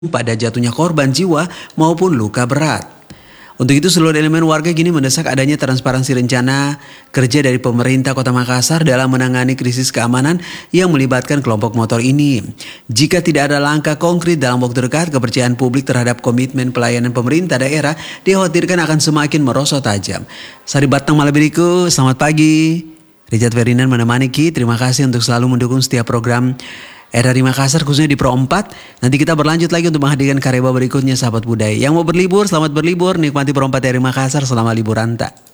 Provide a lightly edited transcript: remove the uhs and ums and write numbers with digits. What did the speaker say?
pada jatuhnya korban jiwa maupun luka berat. Untuk itu seluruh elemen warga kini mendesak adanya transparansi rencana kerja dari pemerintah Kota Makassar dalam menangani krisis keamanan yang melibatkan kelompok motor ini. Jika tidak ada langkah konkret dalam waktu dekat, kepercayaan publik terhadap komitmen pelayanan pemerintah daerah dikhawatirkan akan semakin merosot tajam. Sari Batang Malabiriku, selamat pagi. Richard Ferdinand menemani Ki, terima kasih untuk selalu mendukung setiap program RRI Makassar khususnya di Pro 4. Nanti kita berlanjut lagi untuk menghadirkan karya berikutnya sahabat budaya. Yang mau berlibur, selamat berlibur. Nikmati Pro 4 RRI Makassar selama liburan tak.